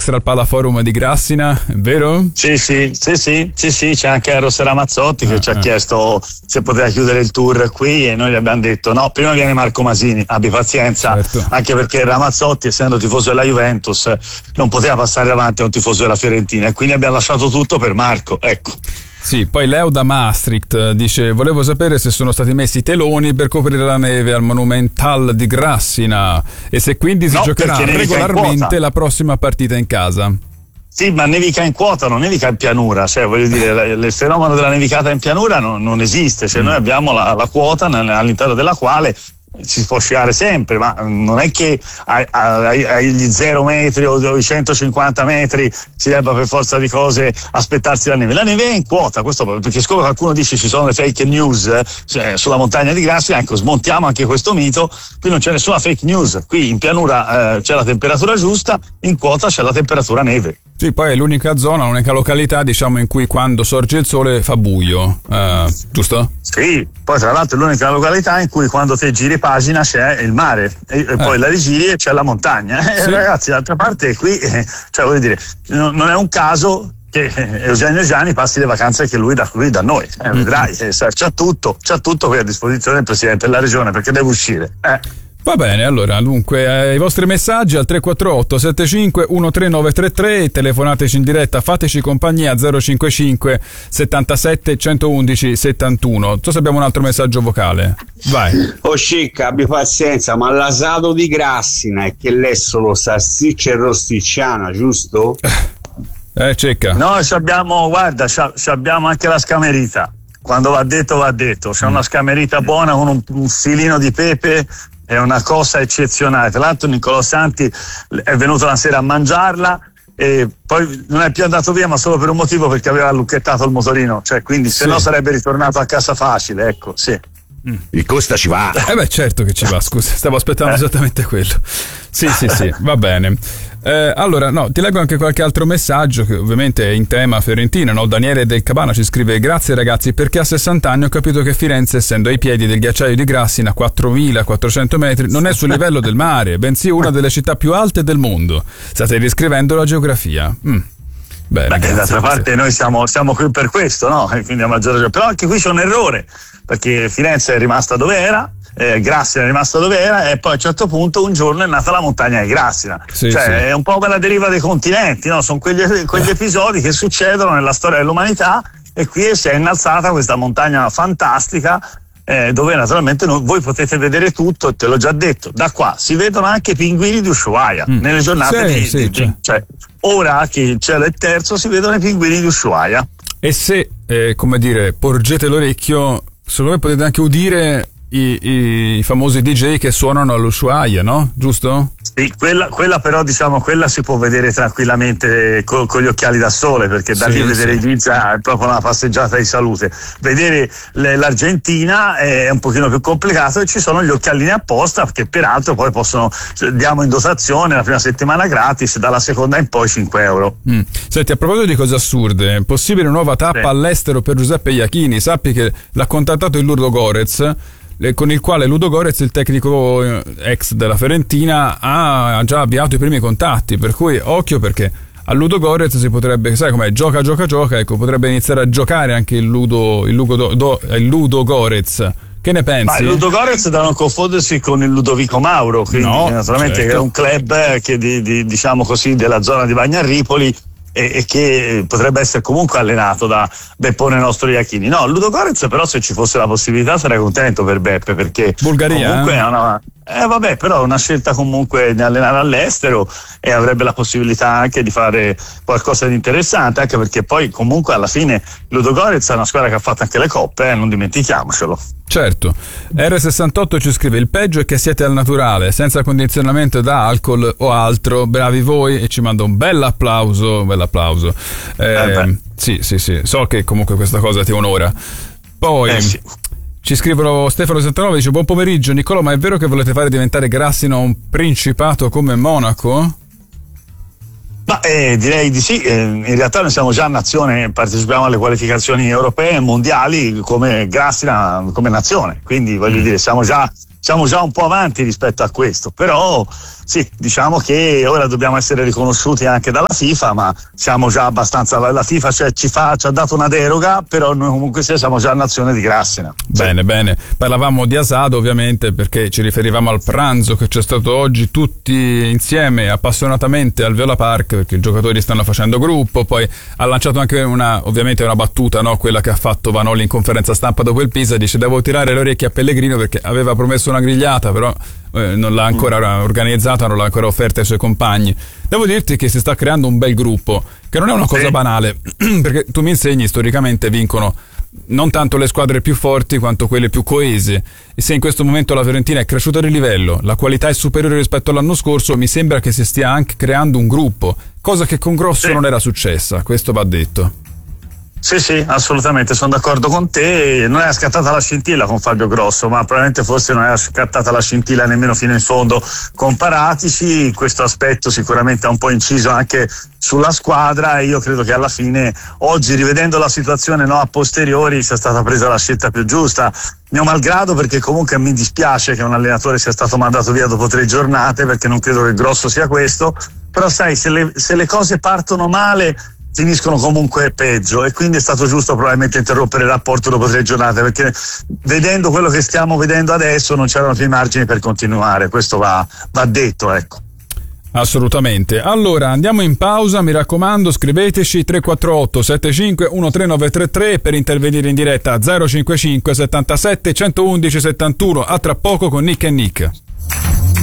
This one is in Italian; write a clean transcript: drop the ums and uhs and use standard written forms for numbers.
essere al Palaforum di Grassina, vero? Sì, c'è anche Eros Ramazzotti che ci ha chiesto se poteva chiudere il tour qui e noi gli abbiamo detto no, prima viene Marco Masini, abbi pazienza, certo. Anche perché Ramazzotti, essendo tifoso della Juventus, non poteva passare davanti a un tifoso della Fiorentina e quindi abbiamo lasciato tutto per Marco, ecco. Sì, poi Leo da Maastricht dice: volevo sapere se sono stati messi teloni per coprire la neve al Monumental di Grassina e se quindi si giocherà regolarmente la prossima partita in casa. Sì, ma nevica in quota, non nevica in pianura, cioè voglio dire, il fenomeno della nevicata in pianura non esiste, cioè noi abbiamo la quota all'interno della quale si può sciare sempre, ma non è che agli 0 metri o i 150 metri si debba per forza di cose aspettarsi la neve è in quota, questo perché siccome qualcuno dice ci sono le fake news sulla montagna di Grassina, ecco, smontiamo anche questo mito, qui non c'è nessuna fake news, qui in pianura c'è la temperatura giusta, in quota c'è la temperatura neve. Sì, poi è l'unica località, diciamo, in cui quando sorge il sole fa buio, giusto? Sì, poi tra l'altro è l'unica località in cui quando te giri pagina c'è il mare e poi la rigiri e c'è la montagna. Sì. Ragazzi, d'altra parte qui, cioè voglio dire, non è un caso che Eugenio Giani passi le vacanze anche lui da noi, vedrai, c'ha tutto qui a disposizione del Presidente della Regione perché deve uscire. Va bene, allora, dunque, i vostri messaggi al 348 75 13933, telefonateci in diretta, fateci compagnia 055 77 111 71. Non so se abbiamo un altro messaggio vocale. Vai. Oh Scicca, abbi pazienza, ma l'asato di Grassina è che lei solo salsiccia e rosticciana, giusto? Cecca. No, abbiamo anche la scamerita. Quando va detto, c'è una scamerita buona con un filino di pepe. È una cosa eccezionale. Tra l'altro Niccolò Santi è venuto la sera a mangiarla e poi non è più andato via, ma solo per un motivo, perché aveva lucchettato il motorino, cioè quindi se no sarebbe ritornato a casa facile, ecco, sì. Il Costa ci va. Certo che ci va, scusa, stavo aspettando esattamente quello. Sì, va bene. Allora, ti leggo anche qualche altro messaggio che ovviamente è in tema Fiorentina, no? Daniele del Cabana ci scrive: grazie ragazzi, perché a 60 anni ho capito che Firenze, essendo ai piedi del ghiacciaio di Grassina, 4.400 metri, non è sul livello del mare, bensì una delle città più alte del mondo. State riscrivendo la geografia. Bene, d'altra parte noi siamo qui per questo, no? E quindi a maggior ragione. Però anche qui c'è un errore, perché Firenze è rimasta dove era, Grassina è rimasta dove era, e poi a un certo punto un giorno è nata la montagna di Grassina. È un po' come la deriva dei continenti, no? Sono quegli episodi che succedono nella storia dell'umanità, e qui si è innalzata questa montagna fantastica, dove naturalmente voi potete vedere tutto, te l'ho già detto, da qua si vedono anche i pinguini di Ushuaia nelle giornate cioè, ora che il cielo è terzo si vedono i pinguini di Ushuaia. E se porgete l'orecchio, secondo me potete anche udire i famosi DJ che suonano all'Ushuaia, no? Giusto? Sì, quella però quella si può vedere tranquillamente con gli occhiali da sole, perché da lì vedere Ibiza è proprio una passeggiata di salute. Vedere l'Argentina è un pochino più complicato, e ci sono gli occhialini apposta, che peraltro poi diamo in dotazione la prima settimana gratis, dalla seconda in poi 5 euro. Senti, a proposito di cose assurde, possibile nuova tappa all'estero per Giuseppe Iachini? Sappi che l'ha contattato il Ludo Gorez, con il quale Ludo Gorez, il tecnico ex della Fiorentina, ha già avviato i primi contatti, per cui occhio, perché a Ludo Gorez si potrebbe, sai com'è, gioca, ecco, potrebbe iniziare a giocare anche il Ludo Gorez. Che ne pensi? Ma il Ludo Gorez da non confondersi con il Ludovico Mauro, quindi naturalmente è un club che diciamo così della zona di Bagnarripoli, e che potrebbe essere comunque allenato da Beppone nostro Iachini. No, Ludo Gorez però, se ci fosse la possibilità, sarei contento per Beppe, perché Bulgaria, comunque è una però è una scelta comunque di allenare all'estero, e avrebbe la possibilità anche di fare qualcosa di interessante, anche perché poi comunque alla fine Ludo Gorez è una squadra che ha fatto anche le coppe, non dimentichiamocelo. Certo. R68 ci scrive: il peggio è che siete al naturale, senza condizionamento da alcol o altro, bravi voi, e ci manda un bel applauso. Sì, so che comunque questa cosa ti onora. Poi ci scrivono: Stefano 69 dice: buon pomeriggio Niccolò, ma è vero che volete fare diventare Grassina un principato come Monaco? Ma direi di sì. In realtà noi siamo già nazione, partecipiamo alle qualificazioni europee e mondiali come Grassina, come nazione, quindi voglio dire, siamo già siamo già un po' avanti rispetto a questo, però sì, diciamo che ora dobbiamo essere riconosciuti anche dalla FIFA, ma siamo già abbastanza, la FIFA ci ha dato una deroga, però noi comunque siamo già nazione di Grassina. Bene, bene, parlavamo di Asado ovviamente perché ci riferivamo al pranzo che c'è stato oggi tutti insieme appassionatamente al Viola Park, perché i giocatori stanno facendo gruppo. Poi ha lanciato anche ovviamente una battuta, no? Quella che ha fatto Vanoli in conferenza stampa dopo il Pisa, dice: devo tirare le orecchie a Pellegrino perché aveva promesso una grigliata, però non l'ha ancora organizzata, non l'ha ancora offerta ai suoi compagni. Devo dirti che si sta creando un bel gruppo, che non è una cosa banale, perché tu mi insegni storicamente vincono non tanto le squadre più forti quanto quelle più coese, e se in questo momento la Fiorentina è cresciuta di livello, la qualità è superiore rispetto all'anno scorso, mi sembra che si stia anche creando un gruppo, cosa che con Grosso non era successa, questo va detto. Sì, assolutamente, sono d'accordo con te. Non è scattata la scintilla con Fabio Grosso, ma probabilmente forse non era scattata la scintilla nemmeno fino in fondo con Paratici. Questo aspetto sicuramente ha un po' inciso anche sulla squadra, e io credo che alla fine, oggi, rivedendo la situazione a posteriori, sia stata presa la scelta più giusta, mio malgrado, perché comunque mi dispiace che un allenatore sia stato mandato via dopo 3 giornate, perché non credo che Grosso sia questo, però sai, se le cose partono male finiscono comunque peggio, e quindi è stato giusto probabilmente interrompere il rapporto dopo 3 giornate, perché vedendo quello che stiamo vedendo adesso non c'erano più i margini per continuare, questo va detto, ecco. Assolutamente. Allora andiamo in pausa, mi raccomando, scriveteci 348 75 13933 per intervenire in diretta, 055 77 111 71. A tra poco con Nick e Nick.